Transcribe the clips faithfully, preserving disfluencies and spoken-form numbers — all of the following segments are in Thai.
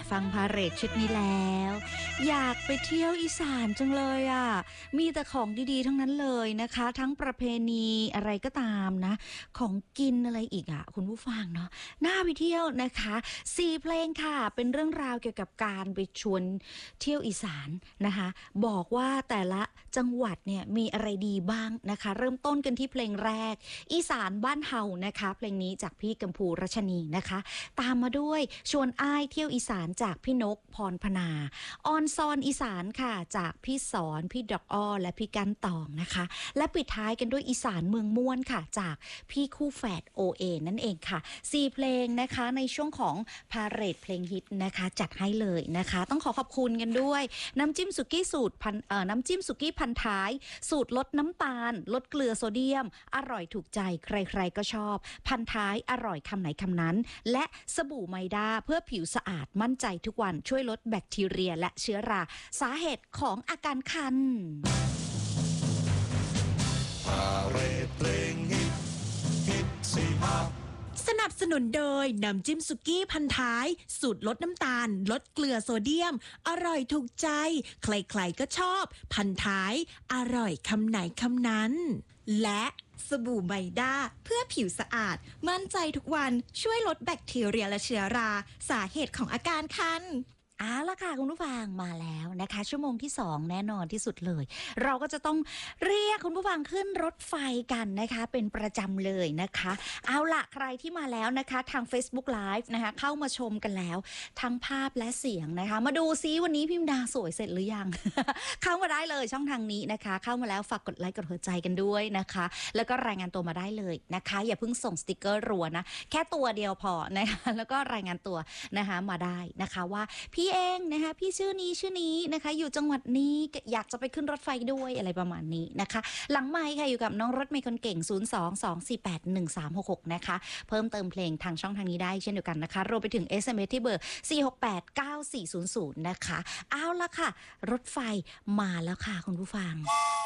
ฟังพาเหรดชุดนี้แล้วอยากไปเที่ยวอีสานจังเลยอ่ะมีแต่ของดีๆทั้งนั้นเลยนะคะทั้งประเพณีอะไรก็ตามนะของกินอะไรอีกอ่ะคุณผู้ฟังเนาะน่าไปเที่ยวนะคะสี่เพลงค่ะเป็นเรื่องราวเกี่ยวกับการไปชวนเที่ยวอีสานนะคะบอกว่าแต่ละจังหวัดเนี่ยมีอะไรดีบ้างนะคะเริ่มต้นกันที่เพลงแรกอีสานบ้านเฮานะคะเพลงนี้จากพี่กัมพูรัชนีนะคะตามมาด้วยชวนอ้ายเที่ยวอีสานจากพี่นกพรพนาออนซอนอีสานค่ะจากพี่สอนพี่ดอกอ้อและพี่กันตองนะคะและปิดท้ายกันด้วยอีสานเมืองม่วนค่ะจากพี่คู่แฝด โอ เอ นั่นเองค่ะสี่เพลงนะคะในช่วงของพาเหรดเพลงฮิตนะคะจัดให้เลยนะคะต้องขอขอบคุณกันด้วยน้ำจิ้มสุกี้สูตรพันเอ่อน้ำจิ้มสุกี้พันท้ายสูตรลดน้ำตาลลดเกลือโซเดียมอร่อยถูกใจใครๆก็ชอบพันท้ายอร่อยคำไหนคำนั้นและสบู่ไมด้าเพื่อผิวสะอาดมั่นใจทุกวันช่วยลดแบคทีเรียและเชื้อราสาเหตุของอาการคันพาเหรดเพลงฮิตฮิตสี่ห้าสนับสนุนโดยน้ำจิ้มสุกี้พันท้ายสูตรลดน้ำตาลลดเกลือโซเดียมอร่อยถูกใจใครๆก็ชอบพันท้ายอร่อยคำไหนคำนั้นและสบู่ไมด้าเพื่อผิวสะอาดมั่นใจทุกวันช่วยลดแบคทีเรียและเชื้อราสาเหตุของอาการคันเอาละค่ะคุณผู้ฟังมาแล้วนะคะชั่วโมงที่สองแน่นอนที่สุดเลยเราก็จะต้องเรียกคุณผู้ฟังขึ้นรถไฟกันนะคะเป็นประจำเลยนะคะเอาละใครที่มาแล้วนะคะทาง Facebook Live นะคะเข้ามาชมกันแล้วทั้งภาพและเสียงนะคะมาดูซิวันนี้พิมดาสวยเสร็จหรือยัง เข้ามาได้เลยช่องทางนี้นะคะเข้ามาแล้วฝากกดไลค์กดหัวใจกันด้วยนะคะแล้วก็รายงานตัวมาได้เลยนะคะอย่าเพิ่งส่งสติกเกอร์รัวนะแค่ตัวเดียวพอนะคะแล้วก็รายงานตัวนะคะมาได้นะคะว่าพี่พี่เองนะคะพี่ชื่อนี้ชื่อนี้นะคะอยู่จังหวัดนี้อยากจะไปขึ้นรถไฟด้วยอะไรประมาณนี้นะคะหลังไมค์ค่ะอยู่กับน้องรถเมย์คนเก่งศูนย์ สอง สอง สี่ แปด หนึ่ง สาม หก หกนะคะเพิ่มเติมเพลงทางช่องทางนี้ได้เช่นเดียวกันนะคะรวมไปถึง เอส เอ็ม เอส ที่เบอร์ สี่ หก แปด เก้า สี่ ศูนย์ ศูนย์นะคะเอาละค่ะรถไฟมาแล้วค่ะคุณผู้ฟัง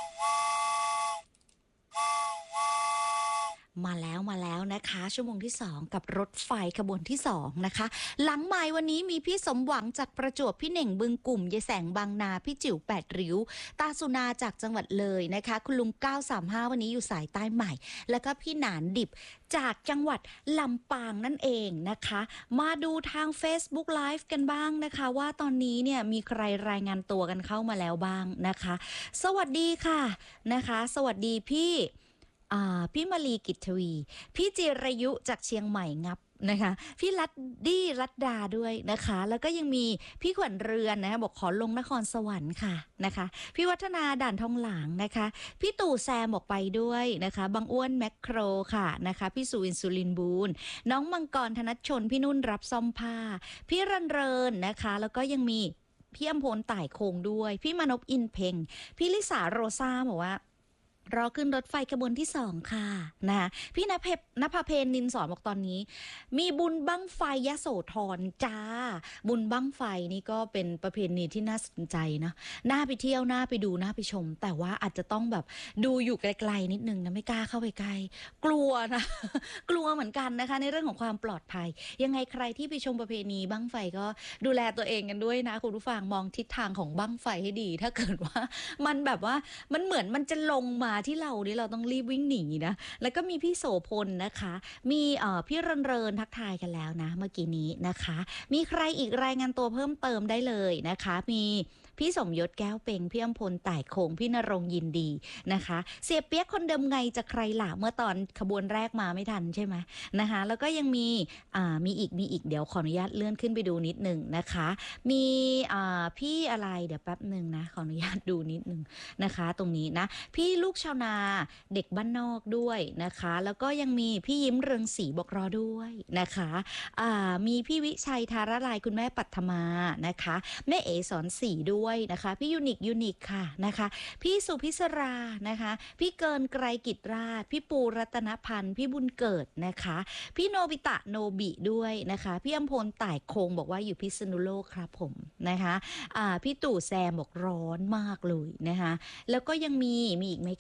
มาแล้วมาแล้วนะคะชั่วโมงที่สองกับรถไฟขบวนที่สองนะคะหลังไมค์วันนี้มีพี่สมหวังจากประจวบพี่เหน่งบึงกลุ่มยายแสงบางนาพี่จิ๋วแปดริ้วตาสุนาจากจังหวัดเลยนะคะคุณลุงเก้าสามห้าวันนี้อยู่สายใต้ใหม่แล้วก็พี่หนานดิบจากจังหวัดลำปางนั่นเองนะคะมาดูทาง Facebook Live กันบ้างนะคะว่าตอนนี้เนี่ยมีใครรายงานตัวกันเข้ามาแล้วบ้างนะคะสวัสดีค่ะนะคะสวัสดีพี่พี่มาลีกิจทวีพี่จิรายุจากเชียงใหม่งับนะคะพี่รัดดี้รัดดาด้วยนะคะแล้วก็ยังมีพี่ขวัญเรือนนะคะบอกขอลงนครสวรรค์ค่ะนะคะพี่วัฒนาด่านทองหลางนะคะพี่ตู่แซมบอกไปด้วยนะคะบางอ้วนแมคโครค่ะนะคะพี่สุอินซูลินบูนน้องมังกรธนชนพี่นุ่นรับซ่อมผ้าพี่รันเรินนะคะแล้วก็ยังมีพี่อำพลต่ายโคงด้วยพี่มนพอินเพ็งพี่ลิสาโรซ่าบอกว่ารอขึ้นรถไฟขบวนที่สองค่ะนะพี่ณเพชรณภเพนนินสอนบอกตอนนี้มีบุญบั้งไฟยโสธรจ้าบุญบั้งไฟนี่ก็เป็นประเพณีที่น่าสนใจนะน่าไปเที่ยวน่าไปดูน่าไปชมแต่ว่าอาจจะต้องแบบดูอยู่ไกลๆนิดนึงนะไม่กล้าเข้าไปใกล้กลัวนะ กลัวเหมือนกันนะคะในเรื่องของความปลอดภัยยังไงใครที่ไปชมประเพณีบั้งไฟก็ดูแลตัวเองกันด้วยนะคุณผู้ฟังมองทิศทางของบั้งไฟให้ดีถ้าเกิดว่ามันแบบว่ามันเหมือนมันจะลงมาที่เรานี่เราต้องรีบวิ่งหนีนะแล้วก็มีพี่โสพลนะคะมีเอ่อพี่รันเรินทักทายกันแล้วนะเมื่อกี้นี้นะคะมีใครอีกรายงานตัวเพิ่มเติมได้เลยนะคะมีพี่สมยศแก้วเปงพี่อำพลต่ายโคงพี่นรงยินดีนะคะเสียเปียกคนเดิมไงจะใครล่ะเมื่อตอนขบวนแรกมาไม่ทันใช่ไหมนะคะแล้วก็ยังมีอ่ามีอีกมีอีกเดี๋ยวขออนุญาตเลื่อนขึ้นไปดูนิดนึงนะคะมีอ่าพี่อะไรเดี๋ยวแป๊บหนึ่งนะขออนุญาตดูนิดนึงนะคะตรงนี้นะพี่ลูกชาวนาเด็กบ้านนอกด้วยนะคะแล้วก็ยังมีพี่ยิ้มเรืองศรีบอกรอด้วยนะคะอ่ามีพี่วิชัยธารลายคุณแม่ปัทมานะคะแม่เอสอนศรีด้วยนะคะพี่ยูนิคยูนิคค่ะนะคะพี่สุพิศรานะคะพี่เกินไกรกิจราชพี่ปูรัตนพันธ์พี่บุญเกิดนะคะพี่โนบิตะโนบิด้วยนะคะพี่อำพลต่ายโคงบอกว่าอยู่พิษณุโลกครับผมนะคะอ่าพี่ตู่แซมบอกร้อนมากเลยนะคะแล้วก็ยังมีมีอีกไหมคะ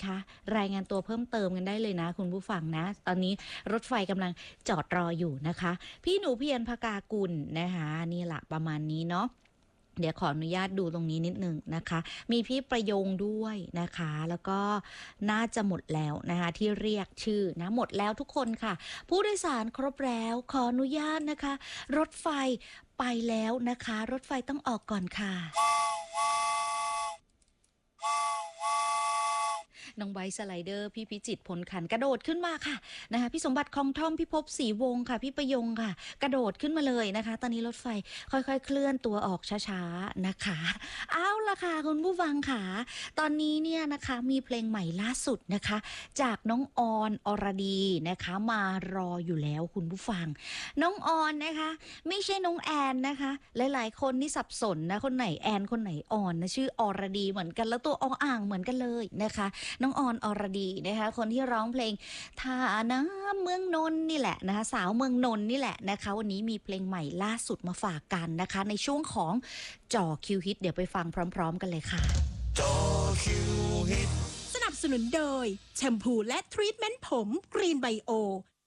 รายงานตัวเพิ่มเติมกันได้เลยนะคุณผู้ฟังนะ ตอนนี้รถไฟกำลังจอดรออยู่นะคะ พี่หนูเพียรพกากุลนะคะนี่แหละประมาณนี้เนาะเดี๋ยวขออนุญาตดูตรงนี้นิดนึงนะคะ มีพี่ประยงด้วยนะคะ แล้วก็น่าจะหมดแล้วนะคะที่เรียกชื่อนะหมดแล้วทุกคนค่ะ ผู้โดยสารครบแล้วขออนุญาตนะคะ รถไฟไปแล้วนะคะ รถไฟต้องออกก่อนค่ะ น้องไบค์สไลเดอร์พี่พิจิตรพลขันกระโดดขึ้นมาค่ะนะคะพี่สมบัติคองท่อมพี่ภพศรีวงศ์ค่ะพี่ประยงค่ะ กระโดดขึ้นมาเลยนะคะ ตอนนี้รถไฟค่อยๆเคลื่อนตัวออกช้าๆนะคะเอาละค่ะคุณผู้ฟังค่ะตอนนี้เนี่ยนะคะมีเพลงใหม่ล่าสุดนะคะ จากน้องออนอรดีนะคะมารออยู่แล้วคุณผู้ฟัง น้องออนนะคะ ไม่ใช่น้องแอนนะคะ หลายๆคนนี่สับสนนะคนไหนแอนคนไหนออนนะชื่ออรดีเหมือนกันแล้วตัวออ่างเหมือนกันเลยนะคะ น้องออนอรดีนะคะคนที่ร้องเพลงท่าน้ำเมืองนนท์นี่แหละนะคะสาวเมืองนนท์นี่แหละนะคะวันนี้มีเพลงใหม่ล่าสุดมาฝากกันนะคะในช่วงของจ่อคิวฮิตเดี๋ยวไปฟังพร้อมๆกันเลยค่ะจอคิวฮิตสนับสนุนโดยแชมพูและทรีทเมนต์ผมกรีนไบโอ